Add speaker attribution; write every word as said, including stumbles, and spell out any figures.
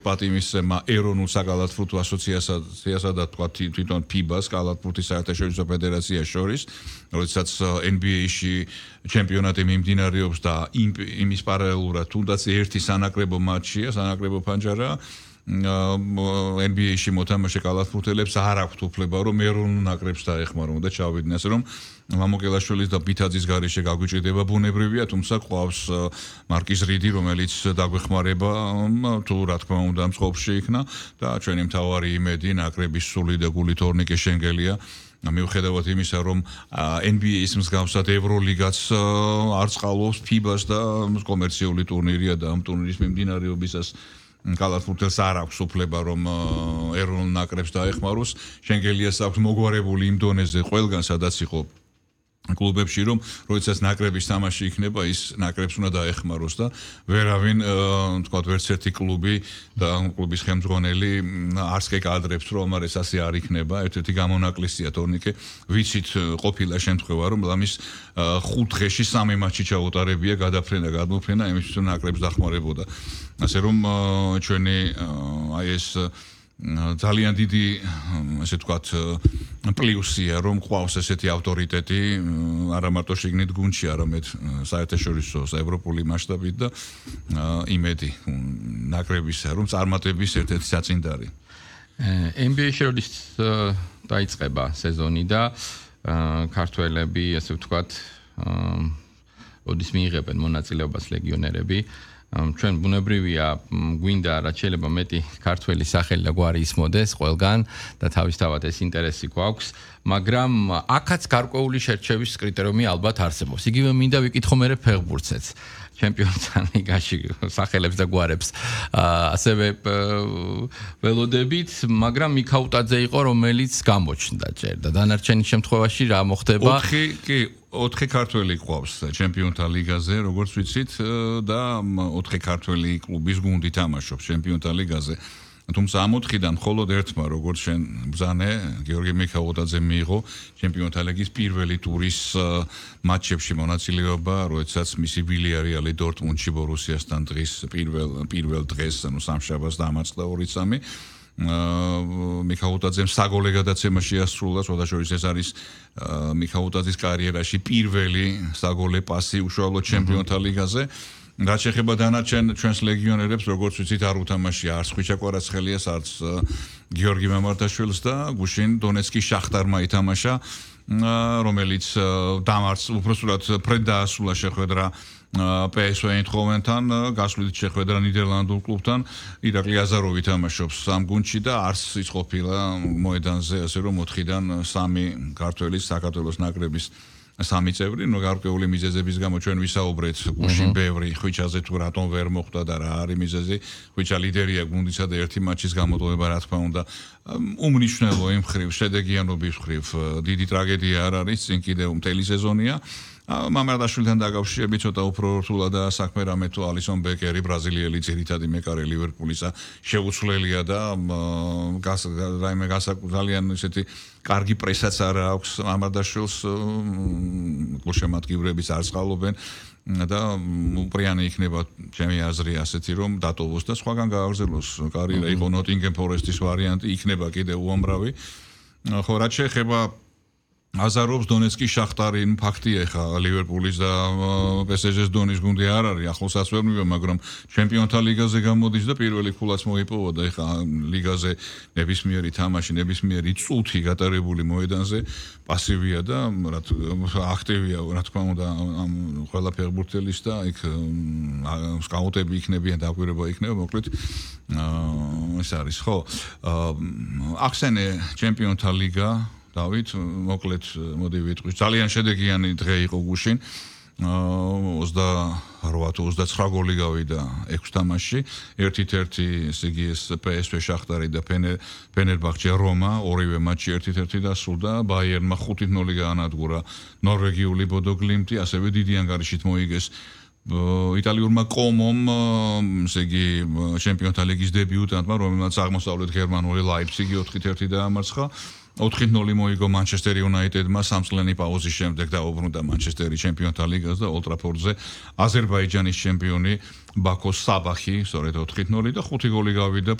Speaker 1: პატიმისმა ეროვნულ საკალათბურთო ასოციაციასა და თქვა თვითონ ფიბას, კალათბურთის საერთაშორისო ფედერაციას შორის, როდესაც N B A-ში ჩემპიონატი მიმდინარეობს და იმის პარალელურად თუნდაც ერთი სანაკრებო მატჩია, სანაკრებო ფანჯარა N B A-ში მოთამაშე კალათბურთელებს არ აქვთ უფლება, რომ ეროვნულ ნაკრებს დაეხმარონ და ჩავიდნენ, ასე რომ მამუკელაშვილის და ბითაძის გარეშე გაგვიჭირდება ბუნებრივია, თუმცა ყავს მარკის რიდი, რომელიც დაგვეხმარება, თუ რა თქმა უნდა, მსხვერპლში იქნა და ჩვენი მთავარი იმედი ნაკრების სული და გული თორნიკე შენგელია. მიუხედავად იმისა, რომ N B A-ის მსგავსად ევროლიგაც არ წყალობს ფიბას და კომერციული ტურნირია და ამ ტურნირის მიმდინარეობისას კალათბურთელს არ აქვს უფლება, რომ ეროვნულ ნაკრებს დაეხმაროს. შენგელიას აქვს მოგვარებული იმ დონეზე ყველგან, სადაც იყო კლუბებში, რომ როდესაც ნაკრების თამაში იქნება, ის ნაკრებს უნდა დაეხმაროს და ვერავინ, თქვათ, ვერც ერთი კლუბი და კლუბის ხელმძღვანელი არც კი კადრებს, რომ არ ეს ასე არ იქნება. ერთ-ერთი გამონაკლისია თორნიკე, ვიცით ყოფილა შემთხვევა, რომ ლამის ხუთ დღეში სამი მატჩი ჩაუტარებია, გადაფრენა, გადმოფრენა, იმისთვის რომ ნაკრებს დახმარებოდა. ასე რომ ჩვენი აი ეს ძალიან დიდი, ასე ვთქვათ, პლუსია, რომ ყავს ესეთი ავტორიტეტი, არა მარტო შიგნით გუნდში, არამედ საერთაშორისო, ევროპული მასშტაბით და იმედი ნაკრებისა, რომ წარმატების ერთ-ერთი საწინდარი.
Speaker 2: N B A-ში როდის დაიწყება სეზონი და ქართველები, ასე ვთქვათ, როდის მიიღებენ მონაწილეობას ლეგიონერები, ჩვენ ბუნებრივია გვინდა რაც შეიძლება მეტი ქართველი სახელი და გვარი ისმოდეს ყველგან და თავისთავად ეს ინტერესი გვაქვს, მაგრამ აქაც გარკვეული შერჩევის კრიტერიუმი ალბათ არსებობს. იგივე მინდა ვიკითხო მერე ფეხბურთსაც. ჩემპიონთა ლიგაში სახელებს და გვარებს ასევე ველოდებით, მაგრამ მიქაუტაძე იყო, რომელიც გამოჩნდა ჯერ და დანარჩენი შემთხვევაში რა მოხდება?
Speaker 1: ოთხი კი ოთხი ქართველი ყავს ჩემპიონთა ლიგაზე, როგორც ვიცით, და ოთხი ქართველი კლუბის გუნდი თამაშობს ჩემპიონთა ლიგაზე. თუმცა ამ ოთხიდან მხოლოდ ერთმა, როგორც შენ ბრძანე, გიორგი მიქაუტაძე მიიღო ჩემპიონთა ლიგის პირველი ტურის მატჩებში მონაწილეობა, როდესაც მისი ვილიარეალი დორტმუნდში ბორუსიასთან დღის პირველ პირველ დღეს, ანუ სამშაბათს დამარცხდა ორი სამი. მიქაუტაძემ საგოლე გადაცემა შეასრულა, შესაძლოა ეს არის მიქაუტაძის კარიერაში პირველი საგოლე პასი უშუალოდ ჩემპიონთა ლიგაზე. რაც შეეხება დანარჩენ ჩვენს ლეგიონერებს, როგორც ვიცით, არ უთამაშია არც ხვიჩა კვარაცხელიას, არც გიორგი მამარდაშვილს და გუშინ დონეცკის შახტარმა ითამაშა, რომელიც დამარც უბრალოდ ფრედ დაასრულა შეხვედრა P S V Eindhoven-თან, გასვლით შეხვედრა ნიდერლანდურ კლუბთან, ირაკლი აზაროვი თამაშობს ამ გუნდში და არც ის ყოფილა მოედანზე, ასე რომ ოთხიდან სამი ქართველის საქართველოს ნაკრების სამი წევრი, ნუ გარკვეული მიზეზების გამო ჩვენ ვისაუბრეთ გუშინ ბევრი ხვიჩაზე თუ რატომ ვერ მოხდა და რა არის მიზეზი. ხვიჩა ლიდერია გუნდისა და ერთი მატჩის გამოტოვება, რა თქმა უნდა, უმნიშვნელო იმ ხრივ, შედეგიანობის ხრივ დიდი ტრაგედია არ არის, წინ კიდევ მთელი სეზონია. მამარდაშვილთან დაკავშირებით ცოტა უფრო რთულადაა საქმე, რამე თუ ალისონ ბეკერი, ბრაზილიელი ძირითადი მეკარე ლივერპულისა შეუცვლელია და რაიმე ძალიან ისეთი კარგი პრესაც არ აქვს მამარდაშვილს, გულშემატკივრებიც არ წყალობენ და უპრიანი იქნება ჩემი აზრი ასეთი, რომ დატოვოს და სხვაგან გააგრძელოს კარიერა. იყო ნოტინგემ ფორესტის ვარიანტი, იქნება კიდევ უამრავი. ხო, რაც შეეხება აზარობს დონეცკის შახტარი, ფაქტია, ხა ლივერპულის და P S G-ს დონის გუნდი არ არის, ახლოსაც ვერ მივიდა, მაგრამ ჩემპიონთა ლიგაზე გამოდის და პირველი ქულაც მოიპოვა და ხა ლიგაზე ნებისმიერი თამაში, ნებისმიერი წუთი გატარებული მოედანზე პასივია და რა აქტივია, რა თქმა უნდა, ამ ყველა ფეხბურთელის და იქ სკაუტები იქნებიან, დაკვირვება იქნება, მოკლედ ეს არის, ხო. ახსენე ჩემპიონთა ლიგა დავით, მოკლედ მოდი ვიტყვი, ძალიან შედეგიანი დღე იყო გუშინ. ოცდაოთხ თუ ოცდაცხრა გოლი გავიდა ექვს თამაშში. ერთ-ერთი, ესე იგი ეს P S V შახტარი და ფენერბახჩე რომა, ორივე მატჩი ერთ-ერთი დასრულდა. ბაიერნმა ხუთი ნული გაანადგურა ნორვეგიული ბოდო გლიმტი, ასევე დიდი ანგარიშით მოიგეს იტალიურმა კომომ, ესე იგი ჩემპიონთა ლიგის დებიუტანტმა, რომელმაც აღმოსავლეთ გერმანული ლაიფციგი ოთხი ერთი დაამარცხა. ოთხი ნული მოიგო Manchester United-მა სამ წლიანი პაუზის შემდეგ დაუბრუნდა Manchester-ი ჩემპიონთა ლიგას და Old Trafford-ზე აზერბაიჯანის ჩემპიონი ბაქოს საბახი, სწორედ ოთხი ნული და ხუთი გოლი გავიდა